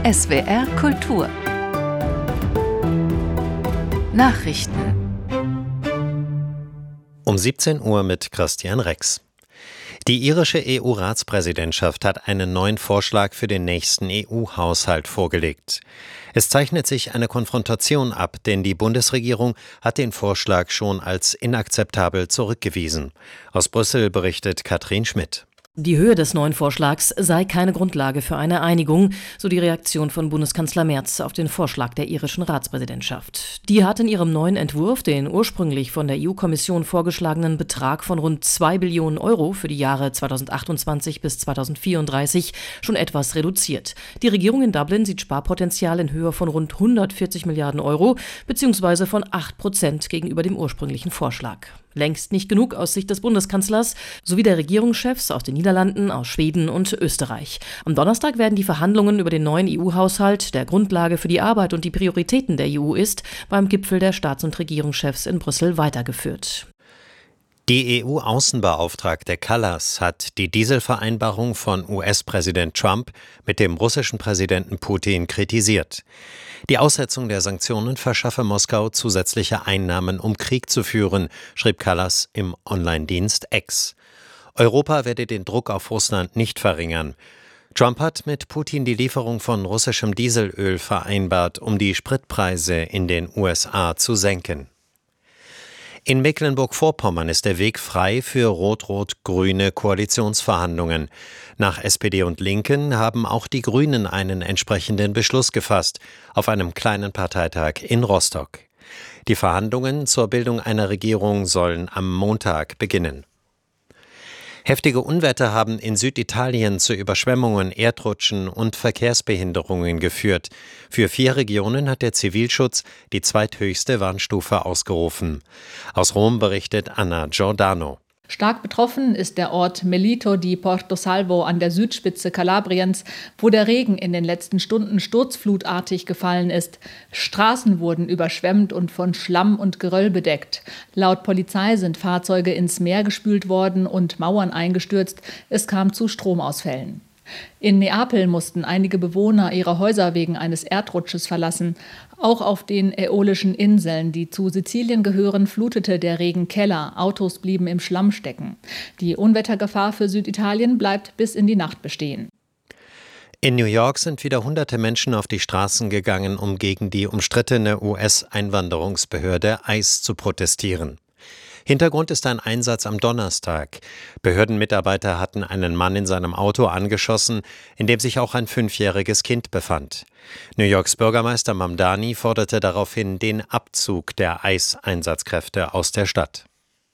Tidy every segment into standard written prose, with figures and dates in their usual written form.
SWR Kultur Nachrichten Um 17 Uhr mit Christian Rex. Die irische EU-Ratspräsidentschaft hat einen neuen Vorschlag für den nächsten EU-Haushalt vorgelegt. Es zeichnet sich eine Konfrontation ab, denn die Bundesregierung hat den Vorschlag schon als inakzeptabel zurückgewiesen. Aus Brüssel berichtet Katrin Schmidt. Die Höhe des neuen Vorschlags sei keine Grundlage für eine Einigung, so die Reaktion von Bundeskanzler Merz auf den Vorschlag der irischen Ratspräsidentschaft. Die hat in ihrem neuen Entwurf den ursprünglich von der EU-Kommission vorgeschlagenen Betrag von rund 2 Billionen Euro für die Jahre 2028 bis 2034 schon etwas reduziert. Die Regierung in Dublin sieht Sparpotenzial in Höhe von rund 140 Milliarden Euro bzw. von 8% gegenüber dem ursprünglichen Vorschlag. Längst nicht genug aus Sicht des Bundeskanzlers sowie der Regierungschefs aus den Niederlanden, aus Schweden und Österreich. Am Donnerstag werden die Verhandlungen über den neuen EU-Haushalt, der Grundlage für die Arbeit und die Prioritäten der EU ist, beim Gipfel der Staats- und Regierungschefs in Brüssel weitergeführt. Die EU-Außenbeauftragte Kallas hat die Dieselvereinbarung von US-Präsident Trump mit dem russischen Präsidenten Putin kritisiert. Die Aussetzung der Sanktionen verschaffe Moskau zusätzliche Einnahmen, um Krieg zu führen, schrieb Kallas im Online-Dienst X. Europa werde den Druck auf Russland nicht verringern. Trump hat mit Putin die Lieferung von russischem Dieselöl vereinbart, um die Spritpreise in den USA zu senken. In Mecklenburg-Vorpommern ist der Weg frei für rot-rot-grüne Koalitionsverhandlungen. Nach SPD und Linken haben auch die Grünen einen entsprechenden Beschluss gefasst, auf einem kleinen Parteitag in Rostock. Die Verhandlungen zur Bildung einer Regierung sollen am Montag beginnen. Heftige Unwetter haben in Süditalien zu Überschwemmungen, Erdrutschen und Verkehrsbehinderungen geführt. Für 4 Regionen hat der Zivilschutz die zweithöchste Warnstufe ausgerufen. Aus Rom berichtet Anna Giordano. Stark betroffen ist der Ort Melito di Porto Salvo an der Südspitze Kalabriens, wo der Regen in den letzten Stunden sturzflutartig gefallen ist. Straßen wurden überschwemmt und von Schlamm und Geröll bedeckt. Laut Polizei sind Fahrzeuge ins Meer gespült worden und Mauern eingestürzt. Es kam zu Stromausfällen. In Neapel mussten einige Bewohner ihre Häuser wegen eines Erdrutsches verlassen. Auch auf den Äolischen Inseln, die zu Sizilien gehören, flutete der Regen Keller. Autos blieben im Schlamm stecken. Die Unwettergefahr für Süditalien bleibt bis in die Nacht bestehen. In New York sind wieder hunderte Menschen auf die Straßen gegangen, um gegen die umstrittene US-Einwanderungsbehörde ICE zu protestieren. Hintergrund ist ein Einsatz am Donnerstag. Behördenmitarbeiter hatten einen Mann in seinem Auto angeschossen, in dem sich auch ein 5-jähriges Kind befand. New Yorks Bürgermeister Mamdani forderte daraufhin den Abzug der ICE-Einsatzkräfte aus der Stadt.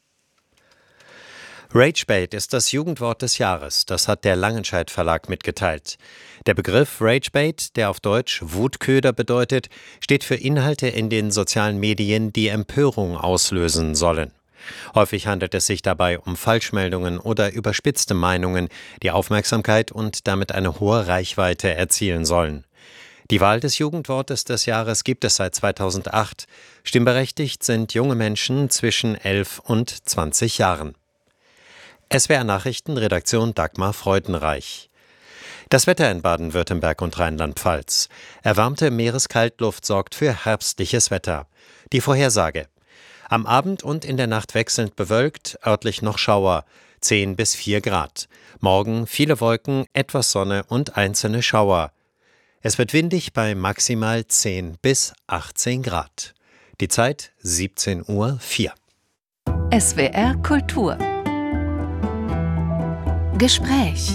Ragebait ist das Jugendwort des Jahres, das hat der Langenscheidt Verlag mitgeteilt. Der Begriff Ragebait, der auf Deutsch Wutköder bedeutet, steht für Inhalte in den sozialen Medien, die Empörung auslösen sollen. Häufig handelt es sich dabei um Falschmeldungen oder überspitzte Meinungen, die Aufmerksamkeit und damit eine hohe Reichweite erzielen sollen. Die Wahl des Jugendwortes des Jahres gibt es seit 2008. Stimmberechtigt sind junge Menschen zwischen 11 und 20 Jahren. SWR Nachrichten, Redaktion Dagmar Freudenreich. Das Wetter in Baden-Württemberg und Rheinland-Pfalz. Erwärmte Meereskaltluft sorgt für herbstliches Wetter. Die Vorhersage: Am Abend und in der Nacht wechselnd bewölkt, örtlich noch Schauer, 10 bis 4 Grad. Morgen viele Wolken, etwas Sonne und einzelne Schauer. Es wird windig bei maximal 10 bis 18 Grad. Die Zeit 17:04 Uhr. SWR Kultur Gespräch.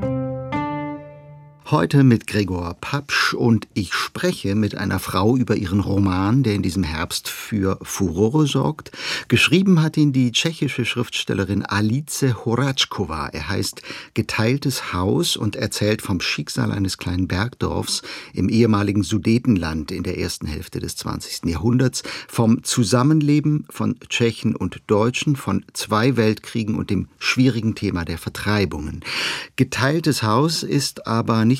Heute mit Gregor Papsch und ich spreche mit einer Frau über ihren Roman, der in diesem Herbst für Furore sorgt. Geschrieben hat ihn die tschechische Schriftstellerin Alice Horáčková. Er heißt Geteiltes Haus und erzählt vom Schicksal eines kleinen Bergdorfs im ehemaligen Sudetenland in der ersten Hälfte des 20. Jahrhunderts, vom Zusammenleben von Tschechen und Deutschen, von 2 Weltkriegen und dem schwierigen Thema der Vertreibungen. Geteiltes Haus ist aber nicht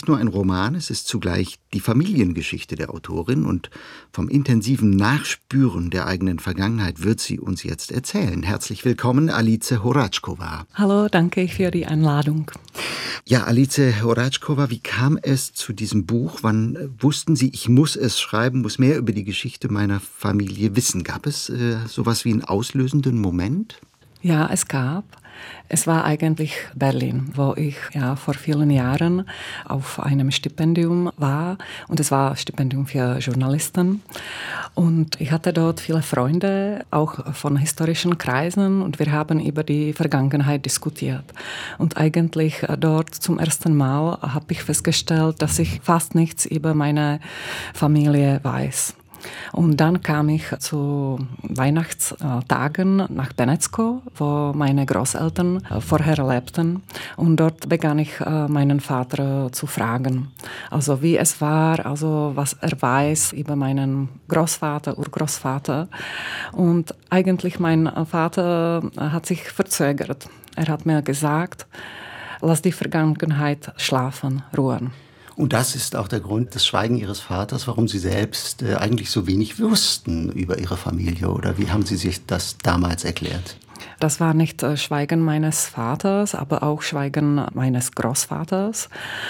nicht nur ein Roman, es ist zugleich die Familiengeschichte der Autorin und vom intensiven Nachspüren der eigenen Vergangenheit wird sie uns jetzt erzählen. Herzlich willkommen, Alice Horáčková. Hallo, danke für die Einladung. Ja, Alice Horáčková, wie kam es zu diesem Buch? Wann wussten Sie, ich muss es schreiben, muss mehr über die Geschichte meiner Familie wissen? Gab es sowas wie einen auslösenden Moment? Ja, es gab. Es war eigentlich Berlin, wo ich vor vielen Jahren auf einem Stipendium war. Und es war ein Stipendium für Journalisten. Und ich hatte dort viele Freunde, auch von historischen Kreisen. Und wir haben über die Vergangenheit diskutiert. Und eigentlich dort zum ersten Mal habe ich festgestellt, dass ich fast nichts über meine Familie weiß. Und dann kam ich zu Weihnachtstagen nach Benecko, wo meine Großeltern vorher lebten. Und dort begann ich meinen Vater zu fragen. Also wie es war, also was er weiß über meinen Großvater, Urgroßvater. Und eigentlich mein Vater hat sich verzögert. Er hat mir gesagt, lass die Vergangenheit schlafen, ruhen. Und das ist auch der Grund des Schweigen Ihres Vaters, warum Sie selbst eigentlich so wenig wussten über Ihre Familie. Oder wie haben Sie sich das damals erklärt? Das war nicht Schweigen meines Vaters, aber auch Schweigen meines Großvaters.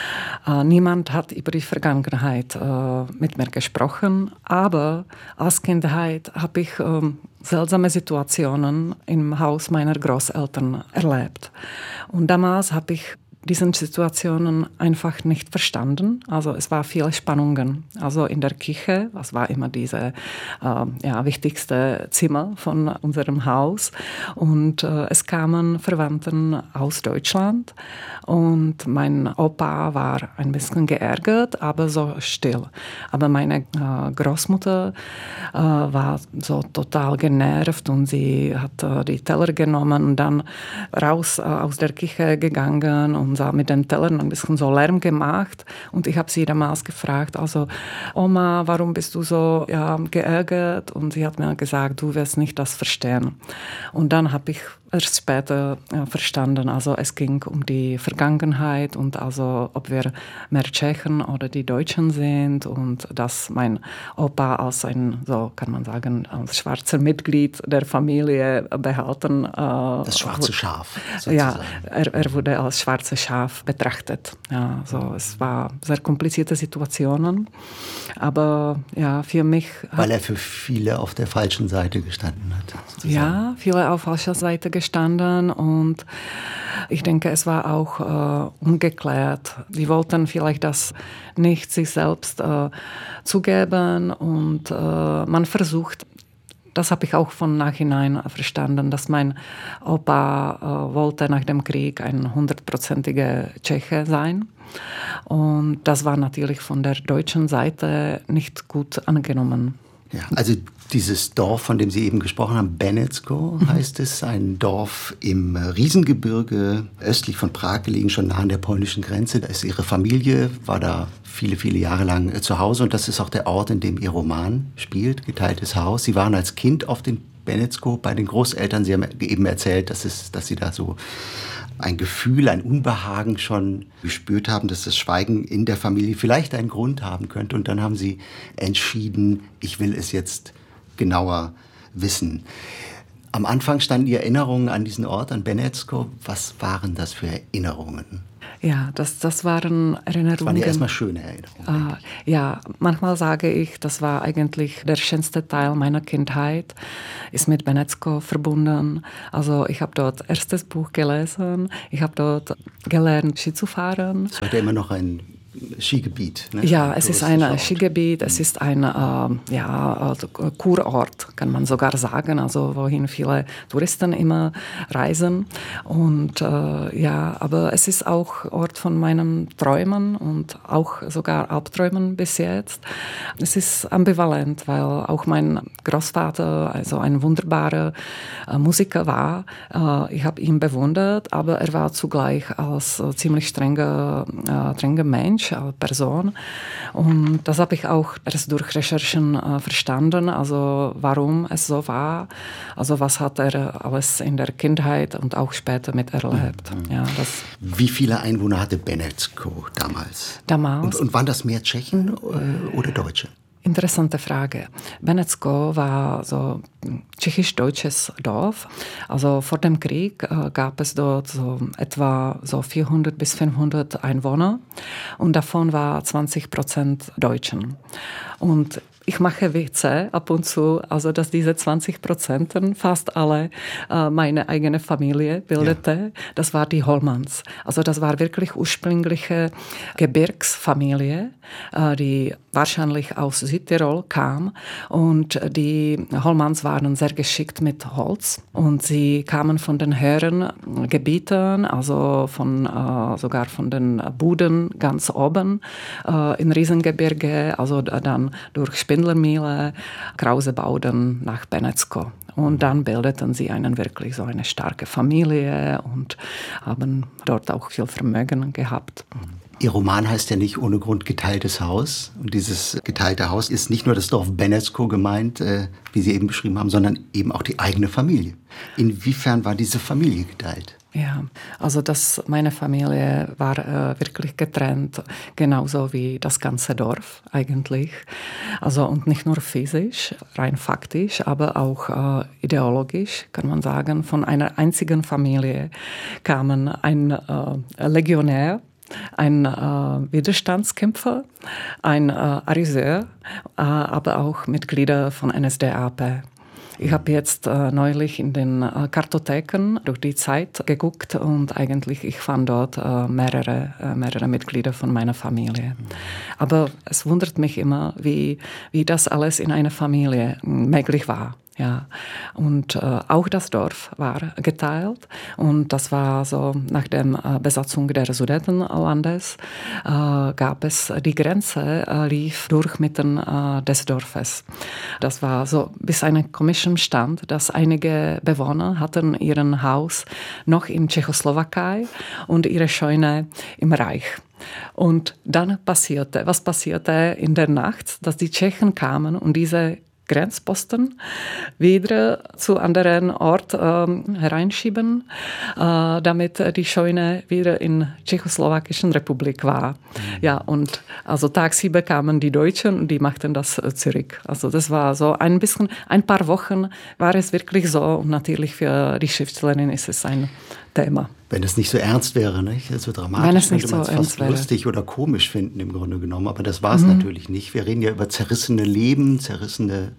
Niemand hat über die Vergangenheit mit mir gesprochen, aber als Kindheit habe ich seltsame Situationen im Haus meiner Großeltern erlebt. Und damals habe ich diesen Situationen einfach nicht verstanden. Also es war viele Spannungen. Also in der Küche, das war immer diese wichtigste Zimmer von unserem Haus. Und es kamen Verwandten aus Deutschland. Und mein Opa war ein bisschen geärgert, aber so still. Aber meine Großmutter war so total genervt und sie hat die Teller genommen und dann raus aus der Küche gegangen und mit den Tellern ein bisschen so Lärm gemacht. Und ich habe sie damals gefragt, also Oma, warum bist du so geärgert? Und sie hat mir gesagt, du wirst nicht das verstehen. Und dann habe ich erst später verstanden, also es ging um die Vergangenheit und also ob wir mehr Tschechen oder die Deutschen sind und dass mein Opa als ein, so kann man sagen, als schwarzer Mitglied der Familie behalten. Das schwarze Schaf, sozusagen. Ja, er wurde als schwarzes Schaf betrachtet. Ja, so, es war sehr komplizierte Situationen, aber ja, für mich... Weil er für viele auf der falschen Seite gestanden hat. Sozusagen. Ja, viele auf falscher Seite gestanden und ich denke, es war auch ungeklärt. Die wollten vielleicht das nicht sich selbst zugeben und man versucht, das habe ich auch von Nachhinein verstanden, dass mein Opa wollte nach dem Krieg ein 100%iger Tscheche sein. Und das war natürlich von der deutschen Seite nicht gut angenommen. Ja, also dieses Dorf, von dem Sie eben gesprochen haben, Benecko heißt es, ein Dorf im Riesengebirge, östlich von Prag gelegen, schon nah an der polnischen Grenze. Da ist Ihre Familie, war da viele, viele Jahre lang zu Hause und das ist auch der Ort, in dem Ihr Roman spielt, Geteiltes Haus. Sie waren als Kind auf den Benecko bei den Großeltern. Sie haben eben erzählt, dass Sie da so ein Gefühl, ein Unbehagen schon gespürt haben, dass das Schweigen in der Familie vielleicht einen Grund haben könnte. Und dann haben Sie entschieden, ich will es jetzt genauer wissen. Am Anfang standen die Erinnerungen an diesen Ort, an Benecko. Was waren das für Erinnerungen? Ja, das waren Erinnerungen. Das waren ja erstmal schöne Erinnerungen. Ja, manchmal sage ich, das war eigentlich der schönste Teil meiner Kindheit, ist mit Benecko verbunden. Also ich habe dort erstes Buch gelesen, ich habe dort gelernt, Ski zu fahren. Es war ja immer noch ein Skigebiet. Ne? Ja, es ist ein Skigebiet, es ist ein Kurort, kann man sogar sagen, also wohin viele Touristen immer reisen. Und aber es ist auch Ort von meinen Träumen und auch sogar Albträumen bis jetzt. Es ist ambivalent, weil auch mein Großvater also ein wunderbarer Musiker war. Ich habe ihn bewundert, aber er war zugleich als ziemlich strenger Mensch. Mensch, als Person. Und das habe ich auch erst durch Recherchen verstanden, also warum es so war, also was hat er alles in der Kindheit und auch später miterlebt. Ja, Wie viele Einwohner hatte Beneško damals? Und waren das mehr Tschechen oder Deutsche? Interessante Frage. Beneško war so ein tschechisch-deutsches Dorf. Also vor dem Krieg gab es dort so etwa so 400 bis 500 Einwohner und davon war 20% Deutschen. Und ich mache Witze ab und zu, also dass diese 20% fast alle meine eigene Familie bildete. Ja. Das war die Hollmanns. Also das war wirklich ursprüngliche Gebirgsfamilie, die wahrscheinlich aus Südtirol kam. Und die Hollmanns waren sehr geschickt mit Holz. Und sie kamen von den höheren Gebieten, also sogar von den Buden ganz oben in Riesengebirge, also dann durch Spindlermühle, krause Bauten nach Beneško. Und dann bildeten sie wirklich so eine starke Familie und haben dort auch viel Vermögen gehabt. Ihr Roman heißt ja nicht ohne Grund Geteiltes Haus. Und dieses geteilte Haus ist nicht nur das Dorf Beneško gemeint, wie Sie eben beschrieben haben, sondern eben auch die eigene Familie. Inwiefern war diese Familie geteilt? Ja, also meine Familie war wirklich getrennt, genauso wie das ganze Dorf eigentlich. Also und nicht nur physisch, rein faktisch, aber auch ideologisch, kann man sagen. Von einer einzigen Familie kamen ein Legionär, ein Widerstandskämpfer, ein Ariseur, aber auch Mitglieder von NSDAP. Ich habe jetzt neulich in den Kartotheken durch die Zeit geguckt und eigentlich ich fand dort mehrere Mitglieder von meiner Familie. Aber es wundert mich immer, wie das alles in einer Familie möglich war. Ja, und auch das Dorf war geteilt und das war so nach der Besatzung der Sudetenlandes gab es die Grenze lief durch mitten des Dorfes. Das war so bis eine Commission stand, dass einige Bewohner hatten ihren Haus noch in Tschechoslowakei und ihre Scheune im Reich. Und dann was passierte in der Nacht, dass die Tschechen kamen und diese Grenzposten wieder zu anderen Ort hereinschieben, damit die Scheune wieder in Tschechoslowakischen Republik war. Ja, und also tagsüber kamen die Deutschen und die machten das zurück. Also das war so ein paar Wochen war es wirklich so und natürlich für die Schriftstellerin ist es ein Thema. Wenn es nicht so ernst wäre, nicht? So dramatisch, wenn es nicht könnte man so es fast lustig oder komisch finden im Grunde genommen. Aber das war es natürlich nicht. Wir reden ja über zerrissene Leben, zerrissene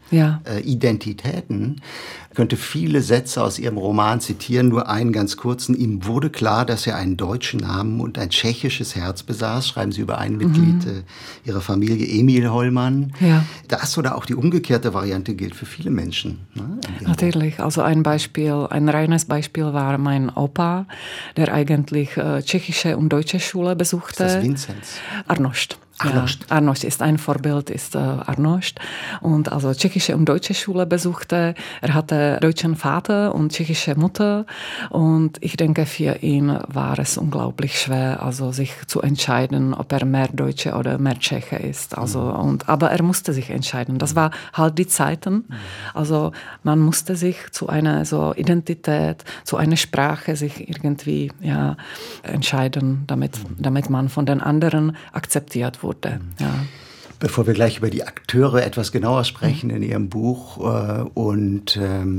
Identitäten. Ich könnte viele Sätze aus Ihrem Roman zitieren, nur einen ganz kurzen. Ihm wurde klar, dass er einen deutschen Namen und ein tschechisches Herz besaß. Schreiben Sie über ein Mitglied Ihrer Familie, Emil Hollmann. Ja. Das oder auch die umgekehrte Variante gilt für viele Menschen. Ne? Natürlich. Also ein reines Beispiel war mein Opa, der eigentlich tschechische und deutsche Schule besuchte. Ist das Vinzenz? Arnošt. Ja, Arnošt ist ein Vorbild, ist Arnošt. Und also tschechische und deutsche Schule besuchte. Er hatte deutschen Vater und tschechische Mutter. Und ich denke, für ihn war es unglaublich schwer, also sich zu entscheiden, ob er mehr Deutsche oder mehr Tscheche ist. Also, aber er musste sich entscheiden. Das war halt die Zeiten. Also man musste sich zu einer so Identität, zu einer Sprache sich irgendwie entscheiden, damit man von den anderen akzeptiert wurde. Ja. Bevor wir gleich über die Akteure etwas genauer sprechen in Ihrem Buch und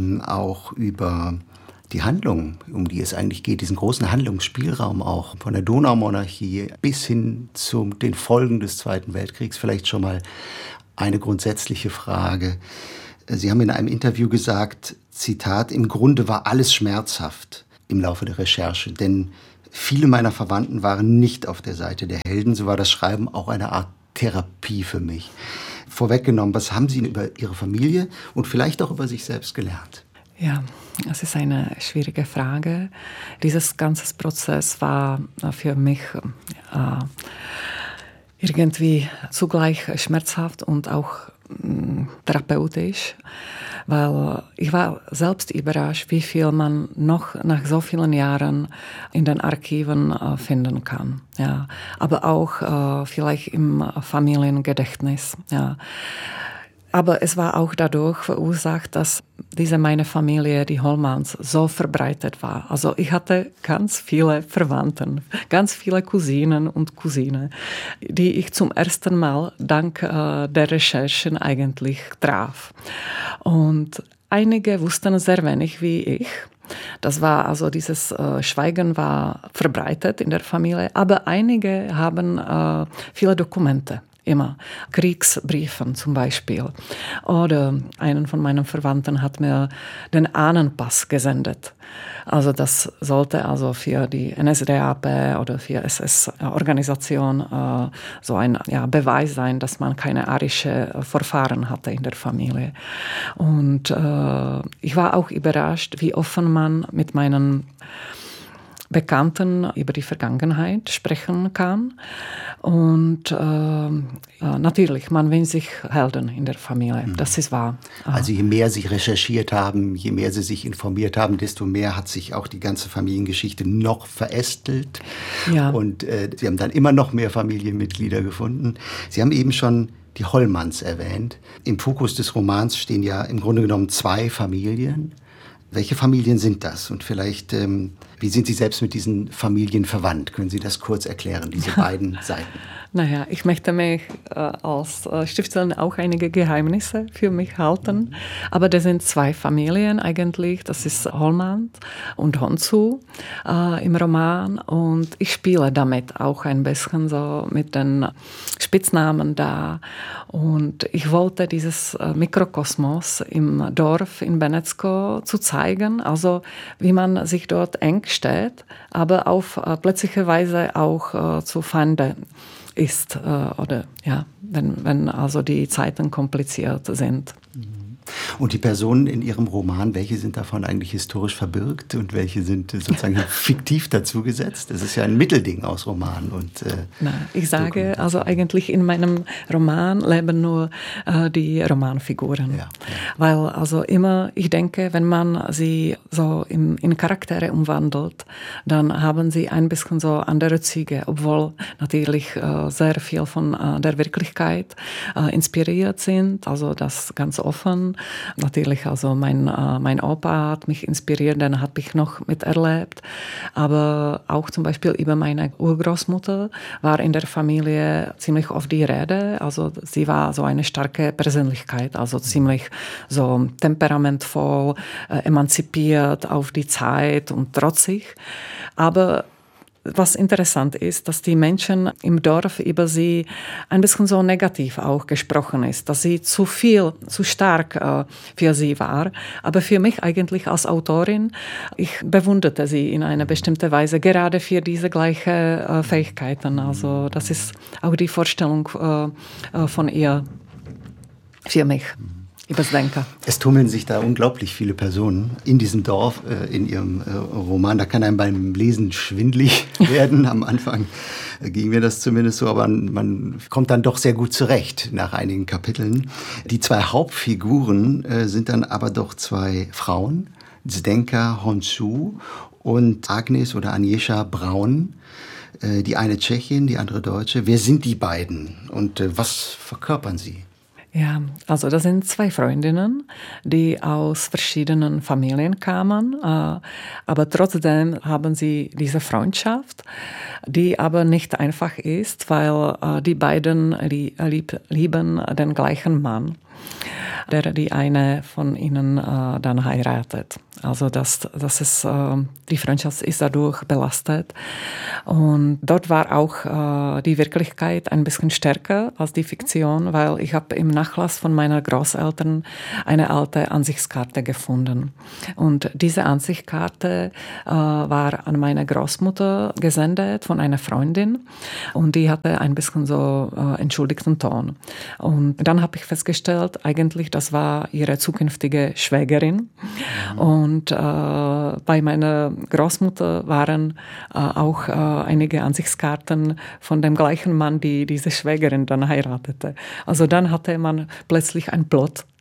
auch über die Handlung, um die es eigentlich geht, diesen großen Handlungsspielraum auch von der Donaumonarchie bis hin zu den Folgen des Zweiten Weltkriegs, vielleicht schon mal eine grundsätzliche Frage. Sie haben in einem Interview gesagt, Zitat, im Grunde war alles schmerzhaft im Laufe der Recherche, denn viele meiner Verwandten waren nicht auf der Seite der Helden. So war das Schreiben auch eine Art Therapie für mich. Vorweggenommen, was haben Sie über Ihre Familie und vielleicht auch über sich selbst gelernt? Ja, das ist eine schwierige Frage. Dieses ganze Prozess war für mich irgendwie zugleich schmerzhaft und auch therapeutisch. weil ich war selbst überrascht, wie viel man noch nach so vielen Jahren in den Archiven finden kann. Ja. Aber auch vielleicht im Familiengedächtnis. Ja. Aber es war auch dadurch verursacht, dass meine Familie, die Hollmanns, so verbreitet war. Also ich hatte ganz viele Verwandten, ganz viele Cousinen und Cousinen, die ich zum ersten Mal dank der Recherchen eigentlich traf. Und einige wussten sehr wenig wie ich. Das war also dieses Schweigen war verbreitet in der Familie, aber einige haben viele Dokumente. Immer. Kriegsbriefen zum Beispiel. Oder einen von meinen Verwandten hat mir den Ahnenpass gesendet. Also das sollte also für die NSDAP oder für SS-Organisation so ein Beweis sein, dass man keine arische Vorfahren hatte in der Familie. Und ich war auch überrascht, wie offen man mit meinen Bekannten über die Vergangenheit sprechen kann. Und natürlich, man wünscht sich Helden in der Familie. Das ist wahr. Also je mehr Sie recherchiert haben, je mehr Sie sich informiert haben, desto mehr hat sich auch die ganze Familiengeschichte noch verästelt. Ja. Und Sie haben dann immer noch mehr Familienmitglieder gefunden. Sie haben eben schon die Hollmanns erwähnt. Im Fokus des Romans stehen ja im Grunde genommen 2 Familien. Welche Familien sind das? Und vielleicht, wie sind Sie selbst mit diesen Familien verwandt? Können Sie das kurz erklären, diese beiden Seiten? Naja, ich möchte mich als Schriftstellerin auch einige Geheimnisse für mich halten. Aber das sind 2 Familien eigentlich. Das ist Hollmann und Honshu im Roman. Und ich spiele damit auch ein bisschen so mit den Spitznamen da. Und ich wollte dieses Mikrokosmos im Dorf in Benecko zu zeigen. Also wie man sich dort eng steht, aber auf plötzliche Weise auch zu Feinde ist, oder ja, wenn also die Zeiten kompliziert sind. Und die Personen in Ihrem Roman, welche sind davon eigentlich historisch verbürgt und welche sind sozusagen fiktiv dazugesetzt? Das ist ja ein Mittelding aus Roman und ich sage, also eigentlich in meinem Roman leben nur die Romanfiguren. Ja. Weil also immer, ich denke, wenn man sie so in Charaktere umwandelt, dann haben sie ein bisschen so andere Züge, obwohl natürlich sehr viel von der Wirklichkeit inspiriert sind, also das ganz offen. Natürlich, also mein Opa hat mich inspiriert, den habe ich noch miterlebt. Aber auch zum Beispiel über meine Urgroßmutter war in der Familie ziemlich oft die Rede. Also sie war so eine starke Persönlichkeit, also ziemlich so temperamentvoll, emanzipiert auf die Zeit und trotzig. Aber was interessant ist, dass die Menschen im Dorf über sie ein bisschen so negativ auch gesprochen ist, dass sie zu viel, zu stark für sie war. Aber für mich eigentlich als Autorin, ich bewunderte sie in einer bestimmten Weise, gerade für diese gleichen Fähigkeiten. Also das ist auch die Vorstellung von ihr für mich. Überdenker. Es tummeln sich da unglaublich viele Personen in diesem Dorf, in Ihrem Roman. Da kann einem beim Lesen schwindelig werden. Am Anfang ging mir das zumindest so, aber man kommt dann doch sehr gut zurecht nach einigen Kapiteln. Die 2 Hauptfiguren sind dann aber doch 2 Frauen, Zdenka Honshu und Agnes oder Agnieszka Braun. Die eine Tschechin, die andere Deutsche. Wer sind die beiden und was verkörpern sie? Ja, also das sind 2 Freundinnen, die aus verschiedenen Familien kamen, aber trotzdem haben sie diese Freundschaft, die aber nicht einfach ist, weil die beiden lieben den gleichen Mann, der die eine von ihnen dann heiratet. Also das ist, die Freundschaft ist dadurch belastet. Und dort war auch die Wirklichkeit ein bisschen stärker als die Fiktion, weil ich habe im Nachlass von meiner Großeltern eine alte Ansichtskarte gefunden. Und diese Ansichtskarte war an meine Großmutter gesendet von einer Freundin und die hatte ein bisschen so entschuldigten Ton. Und dann habe ich festgestellt, eigentlich das war ihre zukünftige Schwägerin. Und bei meiner Großmutter waren auch einige Ansichtskarten von dem gleichen Mann, die diese Schwägerin dann heiratete. Also dann hatte man plötzlich einen Plot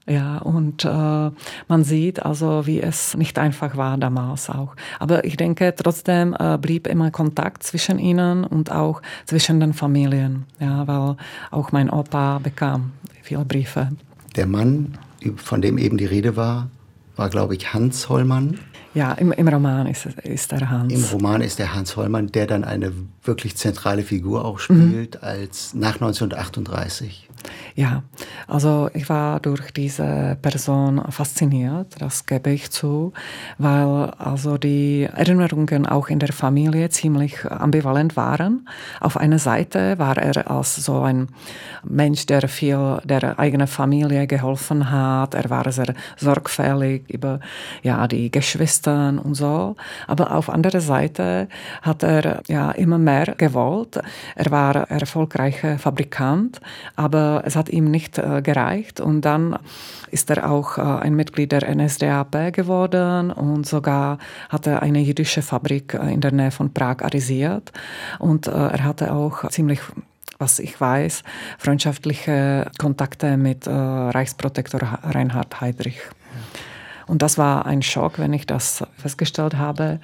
Ja, und man sieht also, wie es nicht einfach war damals auch. Aber ich denke, trotzdem blieb immer Kontakt zwischen ihnen und auch zwischen den Familien. Ja, weil auch mein Opa bekam viele Briefe. Der Mann, von dem eben die Rede war, glaube ich, Hans Hollmann. Ja, im Roman ist der Hans. Im Roman ist der Hans Hollmann, der dann eine wirklich zentrale Figur auch spielt, als nach 1938. Ja, also ich war durch diese Person fasziniert, das gebe ich zu, weil also die Erinnerungen auch in der Familie ziemlich ambivalent waren. Auf einer Seite war er als so ein Mensch, der viel der eigenen Familie geholfen hat. Er war sehr sorgfältig über die Geschwister und so. Aber auf anderer Seite hat er immer mehr gewollt. Er war erfolgreicher Fabrikant, aber es hat ihm nicht gereicht und dann ist er auch ein Mitglied der NSDAP geworden und sogar hat er eine jüdische Fabrik in der Nähe von Prag arisiert und er hatte auch ziemlich, was ich weiß, freundschaftliche Kontakte mit Reichsprotektor Reinhard Heydrich. Und das war ein Schock, wenn ich das festgestellt habe.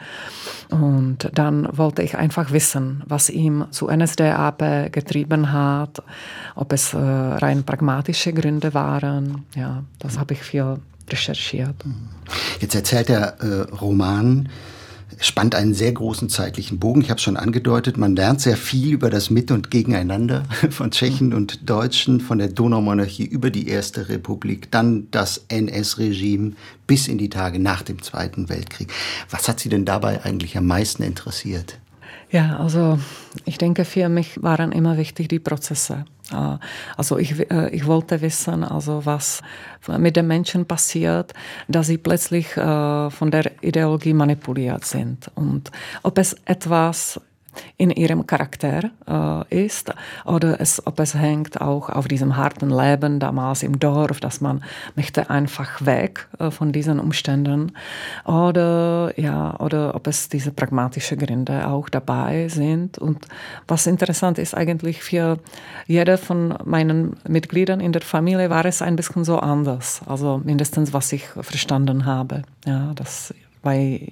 Und dann wollte ich einfach wissen, was ihm zu NSDAP getrieben hat, ob es rein pragmatische Gründe waren. Ja, das habe ich viel recherchiert. Jetzt erzählt der Roman, spannt einen sehr großen zeitlichen Bogen. Ich habe es schon angedeutet, man lernt sehr viel über das Mit- und Gegeneinander von Tschechen und Deutschen, von der Donaumonarchie über die Erste Republik, dann das NS-Regime bis in die Tage nach dem Zweiten Weltkrieg. Was hat Sie denn dabei eigentlich am meisten interessiert? Ja, also ich denke, für mich waren immer wichtig die Prozesse. Also ich wollte wissen, also was mit den Menschen passiert, dass sie plötzlich von der Ideologie manipuliert sind und ob es etwas in ihrem Charakter ist oder ob es hängt auch auf diesem harten Leben damals im Dorf, dass man möchte einfach weg von diesen Umständen oder ob es diese pragmatischen Gründe auch dabei sind. Und was interessant ist eigentlich für jeder von meinen Mitgliedern in der Familie war es ein bisschen so anders, also mindestens was ich verstanden habe, ja, dass bei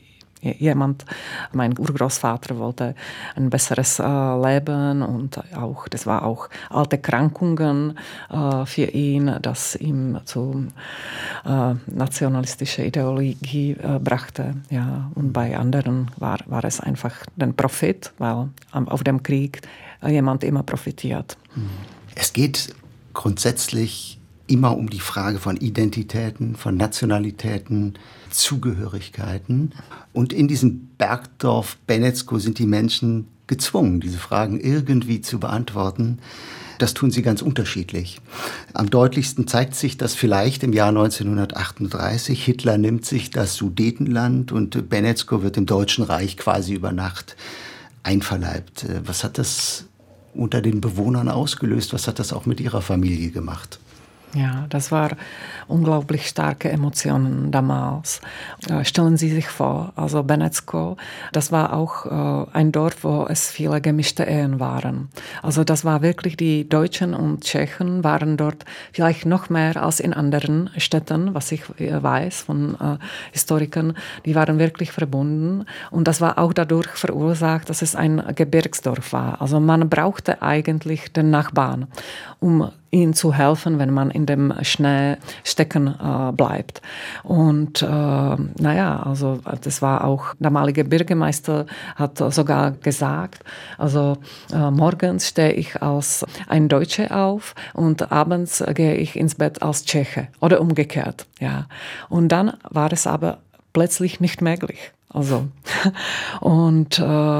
mein Urgroßvater wollte ein besseres Leben und auch, das war auch alte Krankungen für ihn, das ihm zu nationalistischer Ideologie brachte. Ja. Und bei anderen war es einfach den Profit, weil auf dem Krieg jemand immer profitiert. Es geht grundsätzlich immer um die Frage von Identitäten, von Nationalitäten, Zugehörigkeiten. Und in diesem Bergdorf Benetsko sind die Menschen gezwungen, diese Fragen irgendwie zu beantworten. Das tun sie ganz unterschiedlich. Am deutlichsten zeigt sich das vielleicht im Jahr 1938. Hitler nimmt sich das Sudetenland und Benetsko wird im Deutschen Reich quasi über Nacht einverleibt. Was hat das unter den Bewohnern ausgelöst? Was hat das auch mit Ihrer Familie gemacht? Ja, das war unglaublich starke Emotionen damals. Stellen Sie sich vor, also Benetsko, das war auch ein Dorf, wo es viele gemischte Ehen waren. Also das war wirklich, die Deutschen und Tschechen waren dort vielleicht noch mehr als in anderen Städten, was ich weiß von Historikern, die waren wirklich verbunden. Und das war auch dadurch verursacht, dass es ein Gebirgsdorf war. Also man brauchte eigentlich den Nachbarn, um ihnen zu helfen, wenn man in dem Schnee stecken bleibt. Und also das war auch, der damalige Bürgermeister hat sogar gesagt, also morgens stehe ich als ein Deutscher auf und abends gehe ich ins Bett als Tscheche oder umgekehrt. Ja. Und dann war es aber plötzlich nicht möglich. Also, und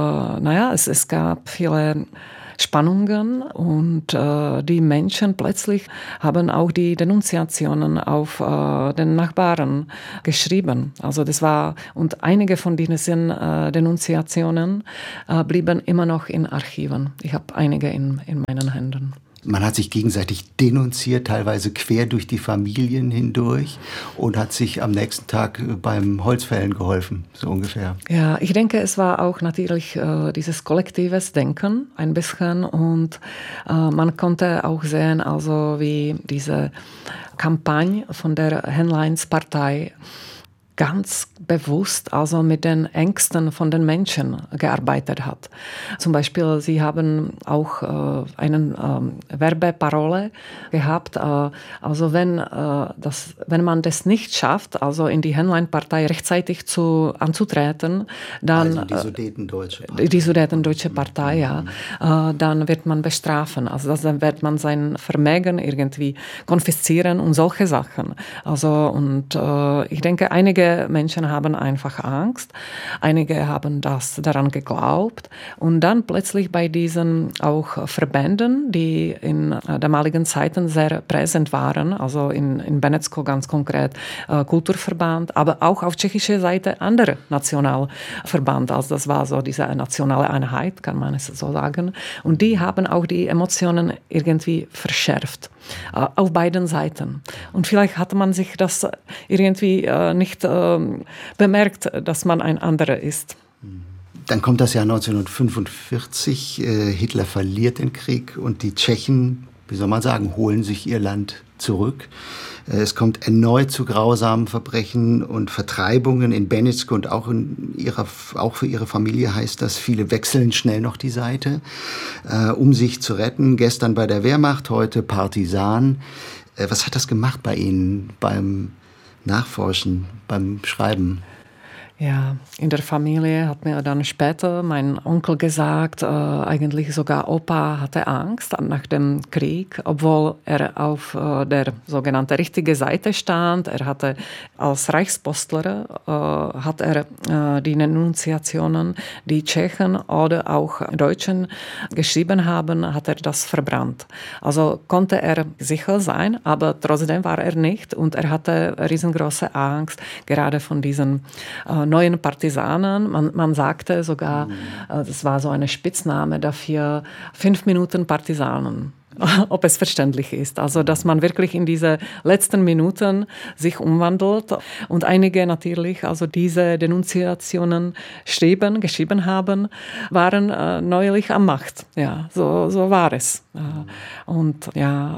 es gab viele Spannungen und die Menschen plötzlich haben auch die Denunziationen auf den Nachbarn geschrieben. Also das war, und einige von diesen Denunziationen blieben immer noch in Archiven. Ich habe einige in meinen Händen. Man hat sich gegenseitig denunziert, teilweise quer durch die Familien hindurch und hat sich am nächsten Tag beim Holzfällen geholfen, so ungefähr. Ja, ich denke, es war auch natürlich dieses kollektives Denken ein bisschen und man konnte auch sehen, also wie diese Kampagne von der Henleins-Partei ganz bewusst also mit den Ängsten von den Menschen gearbeitet hat. Zum Beispiel, sie haben auch eine Werbeparole gehabt, also wenn man das nicht schafft, also in die Henlein-Partei rechtzeitig anzutreten, dann also die Sudetendeutsche Partei, ja, dann wird man bestrafen. Also dann wird man sein Vermögen irgendwie konfiszieren und solche Sachen. Also und ich denke, einige Menschen haben einfach Angst, einige haben daran geglaubt und dann plötzlich bei diesen auch Verbänden, die in damaligen Zeiten sehr präsent waren, also in Benecko ganz konkret Kulturverband, aber auch auf tschechischer Seite andere Nationalverband, also das war so diese nationale Einheit, kann man es so sagen, und die haben auch die Emotionen irgendwie verschärft. Auf beiden Seiten. Und vielleicht hat man sich das irgendwie nicht bemerkt, dass man ein anderer ist. Dann kommt das Jahr 1945. Hitler verliert den Krieg und die Tschechen, wie soll man sagen, holen sich ihr Land zurück. Es kommt erneut zu grausamen Verbrechen und Vertreibungen in Benecko und auch für ihre Familie heißt das, viele wechseln schnell noch die Seite, um sich zu retten. Gestern bei der Wehrmacht, heute Partisan. Was hat das gemacht bei Ihnen beim Nachforschen, beim Schreiben? Ja, in der Familie hat mir dann später mein Onkel gesagt, eigentlich sogar Opa hatte Angst nach dem Krieg, obwohl er auf der sogenannten richtigen Seite stand. Er hatte als Reichspostler hat er die Denunziationen, die Tschechen oder auch Deutschen geschrieben haben, hat er das verbrannt. Also konnte er sicher sein, aber trotzdem war er nicht und er hatte riesengroße Angst, gerade von diesen neuen Partisanen. Man sagte sogar, das war so eine Spitzname dafür, 5 Minuten Partisanen. Ob es verständlich ist. Also, dass man wirklich in diese letzten Minuten sich umwandelt. Und einige natürlich, also diese Denunziationen geschrieben haben, waren neulich an Macht. Ja, so war es. Und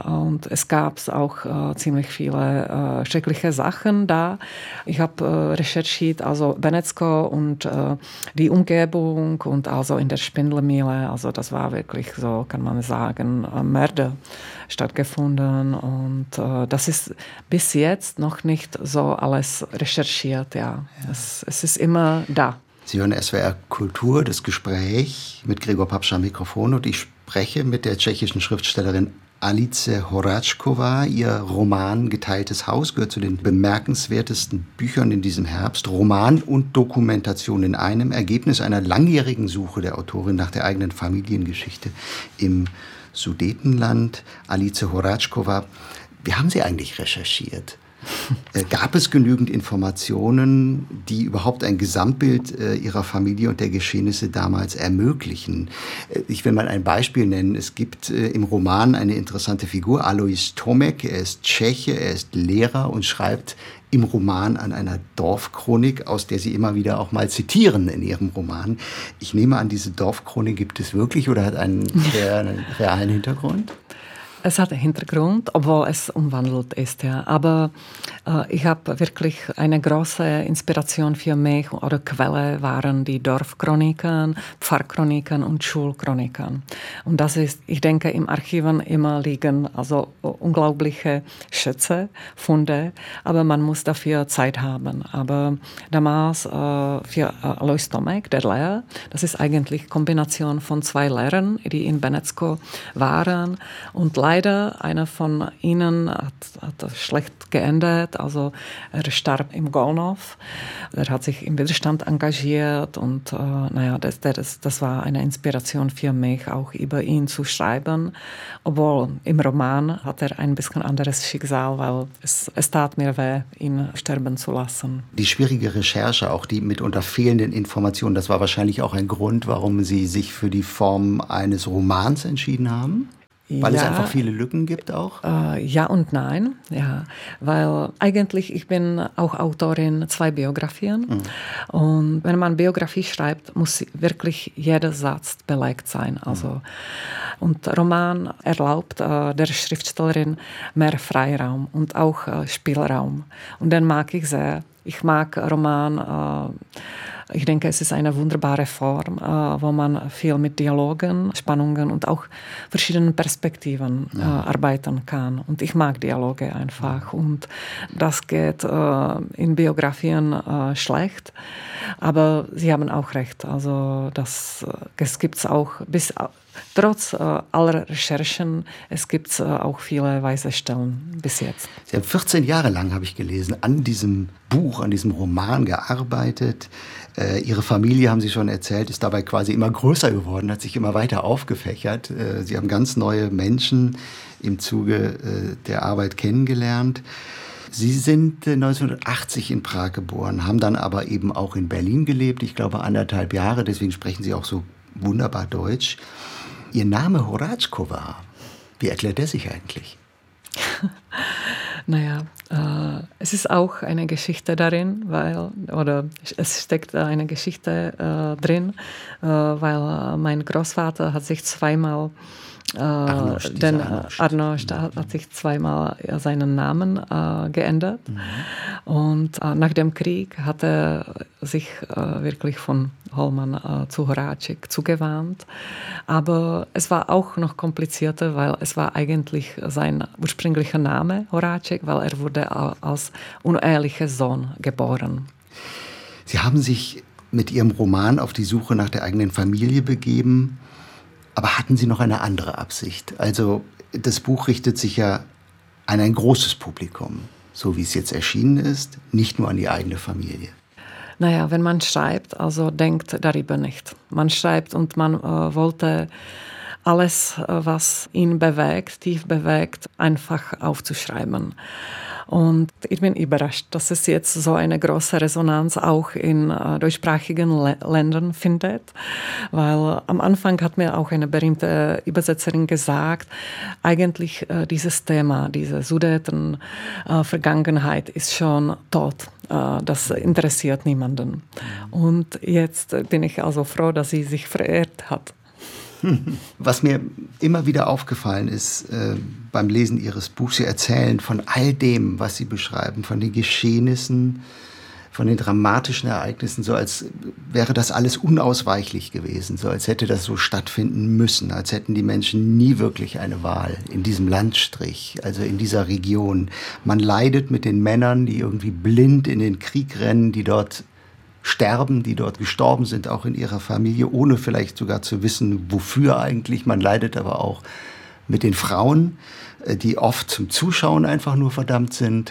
es gab auch ziemlich viele schreckliche Sachen da. Ich habe recherchiert, also Benecko und die Umgebung und also in der Spindelmühle. Also das war wirklich so, kann man sagen, Mörder stattgefunden und das ist bis jetzt noch nicht so alles recherchiert. Ja. Es ist immer da. Sie hören SWR Kultur, das Gespräch mit Gregor Papsch am Mikrofon und ich spreche mit der tschechischen Schriftstellerin Alice Horáčková. Ihr Roman Geteiltes Haus gehört zu den bemerkenswertesten Büchern in diesem Herbst. Roman und Dokumentation in einem, Ergebnis einer langjährigen Suche der Autorin nach der eigenen Familiengeschichte im Sudetenland. Alice Horáčková, wie haben Sie eigentlich recherchiert? Gab es genügend Informationen, die überhaupt ein Gesamtbild Ihrer Familie und der Geschehnisse damals ermöglichen? Ich will mal ein Beispiel nennen. Es gibt im Roman eine interessante Figur, Alois Tomek. Er ist Tscheche, er ist Lehrer und schreibt im Roman an einer Dorfchronik, aus der Sie immer wieder auch mal zitieren in Ihrem Roman. Ich nehme an, diese Dorfchronik gibt es wirklich oder hat einen realen Hintergrund? Es hat einen Hintergrund, obwohl es umwandelt ist. Ja. Aber ich habe wirklich eine große Inspiration für mich oder Quelle waren die Dorfchroniken, Pfarrchroniken und Schulchroniken. Und das ist, ich denke, im Archiven immer liegen also unglaubliche Schätze, Funde, aber man muss dafür Zeit haben. Aber damals für Alois Tomek, der Lehrer, das ist eigentlich Kombination von 2 Lehrern, die in Benecko waren und leider einer von ihnen hat schlecht geendet, also er starb im Golnow. Er hat sich im Widerstand engagiert und das war eine Inspiration für mich, auch über ihn zu schreiben. Obwohl im Roman hat er ein bisschen anderes Schicksal, weil es tat mir weh, ihn sterben zu lassen. Die schwierige Recherche, auch die mitunter fehlenden Informationen, das war wahrscheinlich auch ein Grund, warum Sie sich für die Form eines Romans entschieden haben? Weil es einfach viele Lücken gibt auch? Ja und nein, ja. Weil eigentlich, ich bin auch Autorin 2 Biografien. Und wenn man Biografie schreibt, muss wirklich jeder Satz belegt sein. Also, und Roman erlaubt der Schriftstellerin mehr Freiraum und auch Spielraum. Und den mag ich sehr. Ich mag Roman. Ich denke, es ist eine wunderbare Form, wo man viel mit Dialogen, Spannungen und auch verschiedenen Perspektiven arbeiten kann. Und ich mag Dialoge einfach. Und das geht in Biografien schlecht. Aber Sie haben auch recht. Also das gibt es auch trotz aller Recherchen, es gibt auch viele weiße Stellen bis jetzt. Sie haben 14 Jahre lang, habe ich gelesen, an diesem Buch, an diesem Roman gearbeitet. Ihre Familie, haben Sie schon erzählt, ist dabei quasi immer größer geworden, hat sich immer weiter aufgefächert. Sie haben ganz neue Menschen im Zuge der Arbeit kennengelernt. Sie sind 1980 in Prag geboren, haben dann aber eben auch in Berlin gelebt, ich glaube 1,5 Jahre, deswegen sprechen Sie auch so wunderbar Deutsch. Ihr Name Horáčková, wie erklärt der sich eigentlich? Naja, es ist auch eine Geschichte darin, es steckt eine Geschichte drin, weil mein Großvater hat sich zweimal Arnošt hat sich zweimal seinen Namen geändert. Und nach dem Krieg hat er sich wirklich von Holman zu Horáček zugewandt. Aber es war auch noch komplizierter, weil es war eigentlich sein ursprünglicher Name, Horáček, weil er wurde als unehelicher Sohn geboren. Sie haben sich mit Ihrem Roman auf die Suche nach der eigenen Familie begeben. Aber hatten Sie noch eine andere Absicht? Also das Buch richtet sich ja an ein großes Publikum, so wie es jetzt erschienen ist, nicht nur an die eigene Familie. Naja, wenn man schreibt, also denkt darüber nicht. Man schreibt und man wollte alles, was ihn bewegt, tief bewegt, einfach aufzuschreiben. Und ich bin überrascht, dass es jetzt so eine große Resonanz auch in deutschsprachigen Ländern findet. Weil am Anfang hat mir auch eine berühmte Übersetzerin gesagt, eigentlich dieses Thema, diese Sudeten-Vergangenheit ist schon tot. Das interessiert niemanden. Und jetzt bin ich also froh, dass sie sich verehrt hat. Was mir immer wieder aufgefallen ist beim Lesen Ihres Buchs, Sie erzählen von all dem, was Sie beschreiben, von den Geschehnissen, von den dramatischen Ereignissen, so als wäre das alles unausweichlich gewesen, so als hätte das so stattfinden müssen, als hätten die Menschen nie wirklich eine Wahl in diesem Landstrich, also in dieser Region. Man leidet mit den Männern, die irgendwie blind in den Krieg rennen, die dort sterben, die dort gestorben sind, auch in ihrer Familie, ohne vielleicht sogar zu wissen, wofür eigentlich. Man leidet aber auch mit den Frauen, die oft zum Zuschauen einfach nur verdammt sind.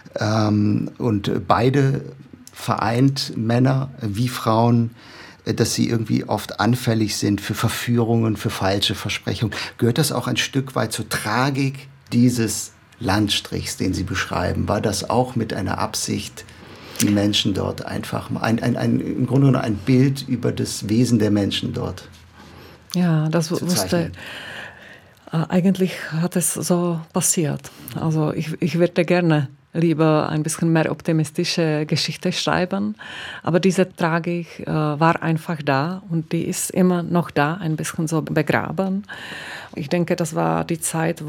Und beide vereint, Männer wie Frauen, dass sie irgendwie oft anfällig sind für Verführungen, für falsche Versprechungen. Gehört das auch ein Stück weit zur Tragik dieses Landstrichs, den Sie beschreiben? War das auch mit einer Absicht, die Menschen dort einfach, im Grunde genommen ein Bild über das Wesen der Menschen dort ja, das wusste. Eigentlich hat es so passiert. Also ich würde gerne lieber ein bisschen mehr optimistische Geschichte schreiben, aber diese Tragik war einfach da und die ist immer noch da, ein bisschen so begraben. Ich denke, das war die Zeit,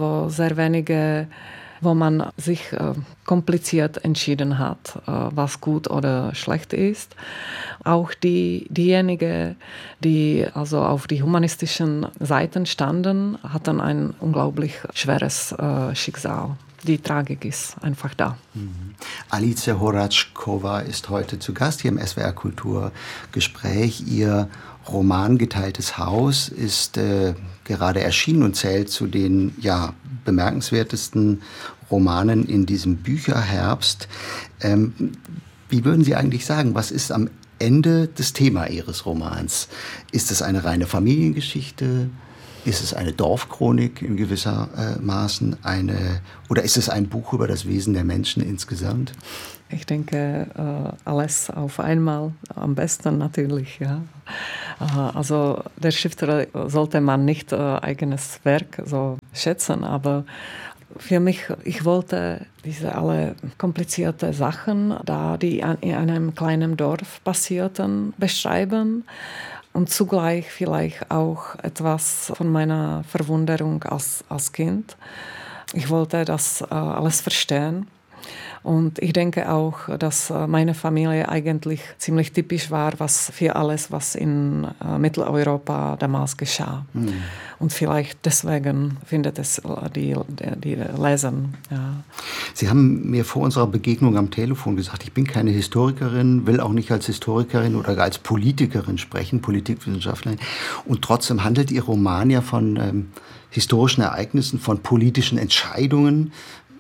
wo man sich kompliziert entschieden hat, was gut oder schlecht ist. Auch diejenigen, die also auf die humanistischen Seiten standen, hatten ein unglaublich schweres Schicksal. Die Tragik ist einfach da. Alice Horáčková ist heute zu Gast hier im SWR Kulturgespräch. Ihr Roman Geteiltes Haus ist gerade erschienen und zählt zu den bemerkenswertesten Romanen in diesem Bücherherbst. Wie würden Sie eigentlich sagen, was ist am Ende das Thema Ihres Romans? Ist es eine reine Familiengeschichte? Ist es eine Dorfchronik in gewisser Maßen? Oder ist es ein Buch über das Wesen der Menschen insgesamt? Ich denke, alles auf einmal, am besten natürlich, ja. Also der Schriftsteller sollte man nicht eigenes Werk so schätzen, aber für mich, ich wollte diese alle komplizierte Sachen, die in einem kleinen Dorf passierten, beschreiben und zugleich vielleicht auch etwas von meiner Verwunderung als Kind. Ich wollte das alles verstehen. Und ich denke auch, dass meine Familie eigentlich ziemlich typisch war für alles, was in Mitteleuropa damals geschah. Und vielleicht deswegen findet es die Lesen. Ja. Sie haben mir vor unserer Begegnung am Telefon gesagt, ich bin keine Historikerin, will auch nicht als Historikerin oder als Politikerin sprechen, Politikwissenschaftlerin. Und trotzdem handelt Ihr Roman ja von historischen Ereignissen, von politischen Entscheidungen,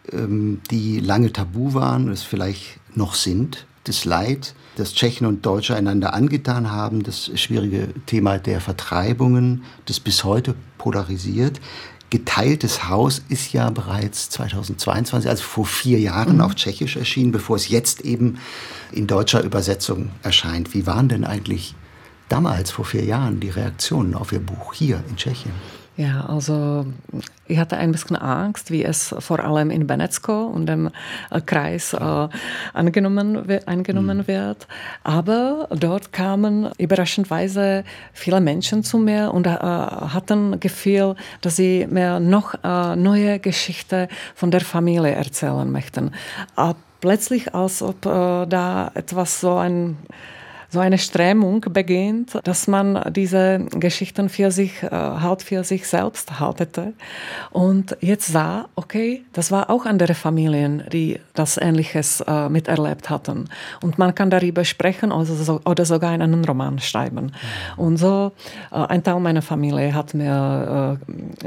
die lange tabu waren, es vielleicht noch sind, das Leid, das Tschechen und Deutsche einander angetan haben, das schwierige Thema der Vertreibungen, das bis heute polarisiert. Geteiltes Haus ist ja bereits 2022, also vor 4 Jahren auf Tschechisch erschienen, bevor es jetzt eben in deutscher Übersetzung erscheint. Wie waren denn eigentlich damals, vor 4 Jahren, die Reaktionen auf Ihr Buch hier in Tschechien? Ja, also ich hatte ein bisschen Angst, wie es vor allem in Benecko und dem Kreis angenommen wird. Aber dort kamen überraschendweise viele Menschen zu mir und hatten das Gefühl, dass sie mir noch neue Geschichten von der Familie erzählen möchten. Plötzlich, als ob da etwas so eine Strömung beginnt, dass man diese Geschichten für sich selbst haltete. Und jetzt sah, okay, das war auch andere Familien, die das Ähnliches miterlebt hatten. Und man kann darüber sprechen oder sogar einen Roman schreiben. Und so, ein Teil meiner Familie hat mir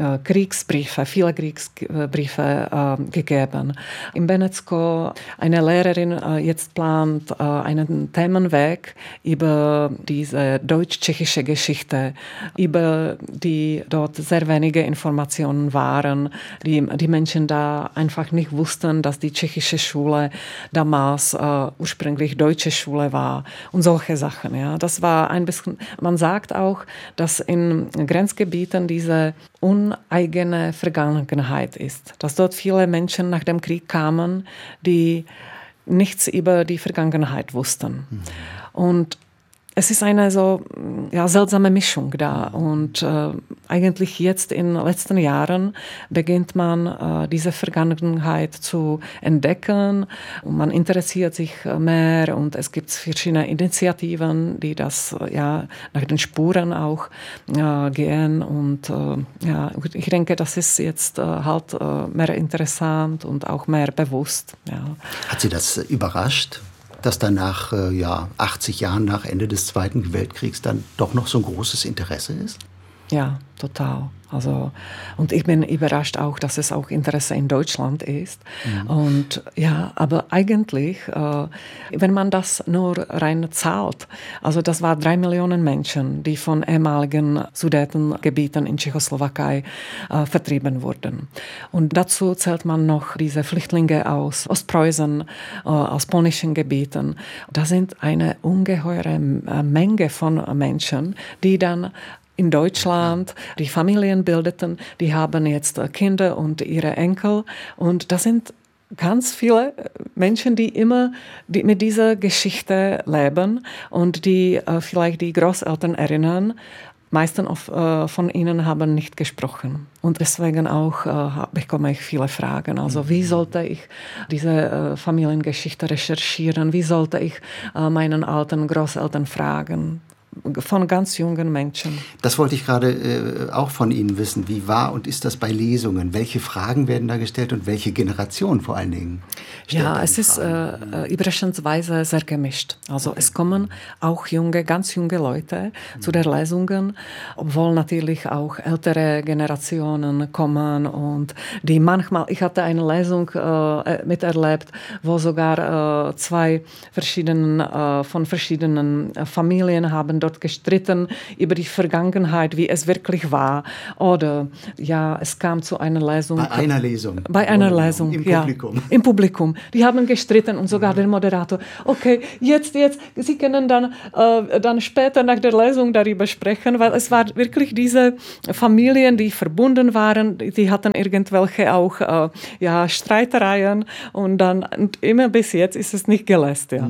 viele Kriegsbriefe gegeben. In Benecko eine Lehrerin jetzt plant einen Themenweg über diese deutsch-tschechische Geschichte, über die dort sehr wenige Informationen waren, die Menschen da einfach nicht wussten, dass die tschechische Schule damals ursprünglich deutsche Schule war und solche Sachen. Ja. Das war ein bisschen, man sagt auch, dass in Grenzgebieten diese uneigene Vergangenheit ist, dass dort viele Menschen nach dem Krieg kamen, die nichts über die Vergangenheit wussten. Und es ist eine so seltsame Mischung da. Und eigentlich jetzt in den letzten Jahren beginnt man diese Vergangenheit zu entdecken. Und man interessiert sich mehr und es gibt verschiedene Initiativen, die das nach den Spuren auch gehen. Und ich denke, das ist jetzt halt mehr interessant und auch mehr bewusst. Ja. Hat Sie das überrascht, dass dann nach 80 Jahren nach Ende des Zweiten Weltkriegs dann doch noch so ein großes Interesse ist? Ja, total. Also, und ich bin überrascht auch, dass es auch Interesse in Deutschland ist. Und ja, aber eigentlich, wenn man das nur rein zahlt, also das war 3 Millionen Menschen, die von ehemaligen Sudetengebieten in Tschechoslowakei vertrieben wurden. Und dazu zählt man noch diese Flüchtlinge aus Ostpreußen, aus polnischen Gebieten. Das sind eine ungeheure Menge von Menschen, die dann in Deutschland die Familien bildeten, die haben jetzt Kinder und ihre Enkel. Und das sind ganz viele Menschen, die mit dieser Geschichte leben und die vielleicht die Großeltern erinnern. Meisten von ihnen haben nicht gesprochen. Und deswegen auch bekomme ich viele Fragen. Also wie sollte ich diese Familiengeschichte recherchieren? Wie sollte ich meinen alten Großeltern fragen? Von ganz jungen Menschen. Das wollte ich gerade auch von Ihnen wissen. Wie war und ist das bei Lesungen? Welche Fragen werden da gestellt und welche Generation vor allen Dingen? Ja, es ist überraschenderweise sehr gemischt. Also es kommen auch ganz junge Leute zu den Lesungen, obwohl natürlich auch ältere Generationen kommen und die manchmal, ich hatte eine Lesung miterlebt, wo sogar 2 von verschiedenen Familien haben dort gestritten über die Vergangenheit, wie es wirklich war. Oder ja, es kam zu einer Lesung. Bei einer Lesung. Im Publikum. Im Publikum. Die haben gestritten und sogar der Moderator. Okay, jetzt, Sie können dann später nach der Lesung darüber sprechen, weil es war wirklich diese Familien, die verbunden waren, die hatten irgendwelche auch Streitereien und immer bis jetzt ist es nicht gelöst. Ja.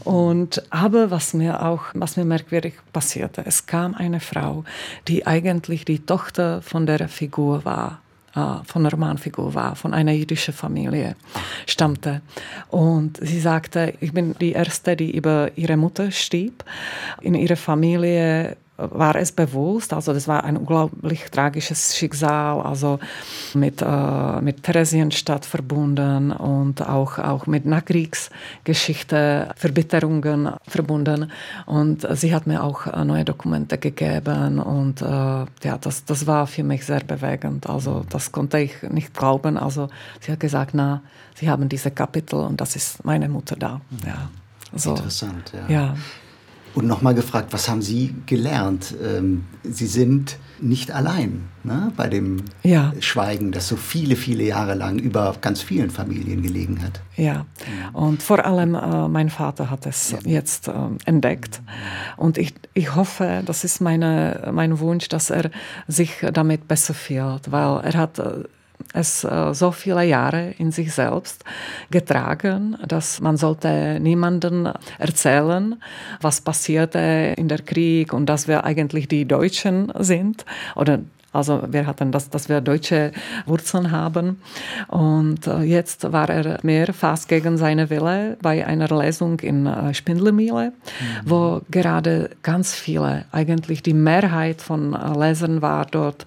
Aber was mir merkwürdig passierte, es kam eine Frau, die eigentlich die Tochter von der Figur war. Von der Romanfigur war, von einer jüdischen Familie stammte. Und sie sagte, ich bin die Erste, die über ihre Mutter schrieb. In ihrer Familie war es bewusst, also das war ein unglaublich tragisches Schicksal, also mit Theresienstadt verbunden und auch mit Nachkriegsgeschichte, Verbitterungen verbunden. Und sie hat mir auch neue Dokumente gegeben und das war für mich sehr bewegend. Also das konnte ich nicht glauben. Also sie hat gesagt, Sie haben diese Kapitel und das ist meine Mutter da. Ja. So. Interessant, ja. Ja. Und nochmal gefragt, was haben Sie gelernt? Sie sind nicht allein, ne, bei dem Schweigen, das so viele, viele Jahre lang über ganz vielen Familien gelegen hat. Ja, und vor allem mein Vater hat es jetzt entdeckt. Und ich hoffe, das ist mein Wunsch, dass er sich damit besser fühlt, weil er hat es so viele Jahre in sich selbst getragen, dass man sollte niemandem erzählen, was passierte in der Krieg und dass wir eigentlich die Deutschen sind Also wir hatten dass wir deutsche Wurzeln haben. Und jetzt war er mehr fast gegen seine Wille bei einer Lesung in Spindlermühle, wo gerade ganz viele, eigentlich die Mehrheit von Lesern war dort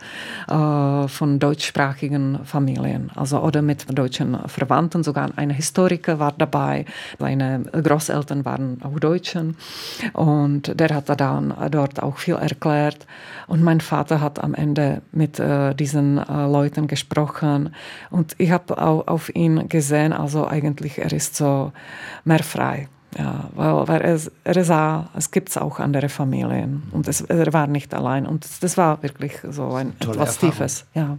von deutschsprachigen Familien, also oder mit deutschen Verwandten. Sogar ein Historiker war dabei, seine Großeltern waren auch Deutschen. Und der hat dann dort auch viel erklärt. Und mein Vater hat am Ende mit diesen Leuten gesprochen und ich habe auch auf ihn gesehen, also eigentlich er ist so mehr frei. Ja, weil er sah, es gibt auch andere Familien und er war nicht allein und das war wirklich so etwas Tiefes. Ja.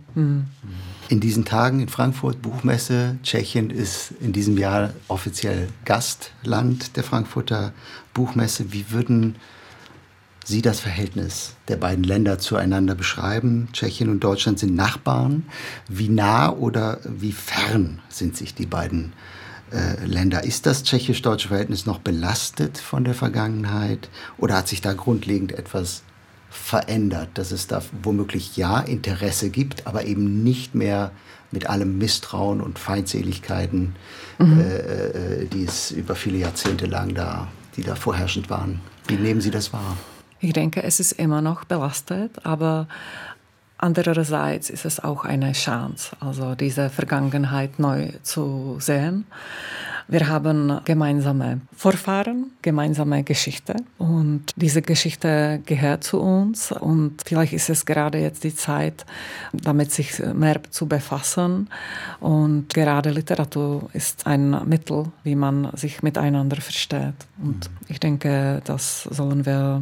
In diesen Tagen in Frankfurt, Buchmesse, Tschechien ist in diesem Jahr offiziell Gastland der Frankfurter Buchmesse. Wie würden Sie das Verhältnis der beiden Länder zueinander beschreiben? Tschechien und Deutschland sind Nachbarn. Wie nah oder wie fern sind sich die beiden Länder? Ist das tschechisch-deutsche Verhältnis noch belastet von der Vergangenheit oder hat sich da grundlegend etwas verändert, dass es da womöglich Interesse gibt, aber eben nicht mehr mit allem Misstrauen und Feindseligkeiten, die es über viele Jahrzehnte lang die da vorherrschend waren? Wie nehmen Sie das wahr? Ich denke, es ist immer noch belastet, aber andererseits ist es auch eine Chance, also diese Vergangenheit neu zu sehen. Wir haben gemeinsame Vorfahren, gemeinsame Geschichte und diese Geschichte gehört zu uns und vielleicht ist es gerade jetzt die Zeit, damit sich mehr zu befassen und gerade Literatur ist ein Mittel, wie man sich miteinander versteht und ich denke, das sollen wir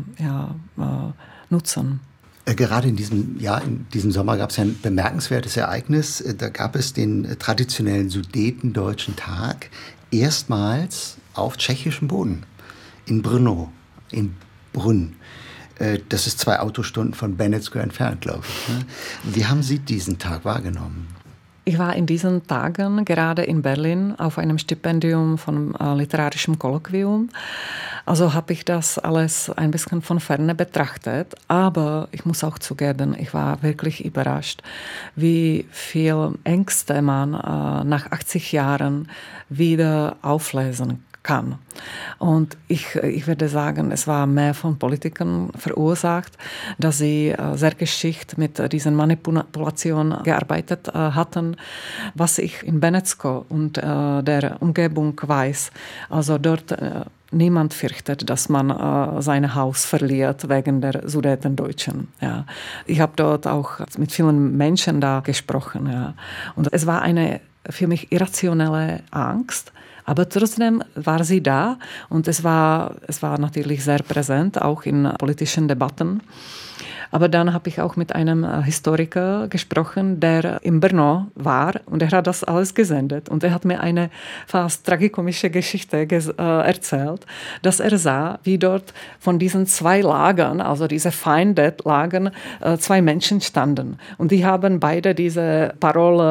nutzen. Gerade in diesem Sommer gab es ein bemerkenswertes Ereignis. Da gab es den traditionellen Sudetendeutschen Tag erstmals auf tschechischem Boden in Brno, in Brunn. Das ist 2 Autostunden von Benátsko entfernt, glaube ich. Wie haben Sie diesen Tag wahrgenommen? Ich war in diesen Tagen gerade in Berlin auf einem Stipendium von literarischem Kolloquium. Also habe ich das alles ein bisschen von Ferne betrachtet. Aber ich muss auch zugeben, ich war wirklich überrascht, wie viel Ängste man nach 80 Jahren wieder auflesen kann. Und ich würde sagen, es war mehr von Politikern verursacht, dass sie sehr geschickt mit diesen Manipulationen gearbeitet hatten, was ich in Benátsko und der Umgebung weiß. Also dort niemand fürchtet, dass man sein Haus verliert wegen der Sudetendeutschen. Ja. Ich habe dort auch mit vielen Menschen da gesprochen. Ja. Und es war eine für mich irrationelle Angst, Aber trotzdem war sie da und es war natürlich sehr präsent, auch in politischen Debatten. Aber dann habe ich auch mit einem Historiker gesprochen, der in Brno war und er hat das alles gesendet. Und er hat mir eine fast tragikomische Geschichte erzählt, dass er sah, wie dort von diesen 2 Lagern, also diese Feindlagern, 2 Menschen standen. Und die haben beide diese Parole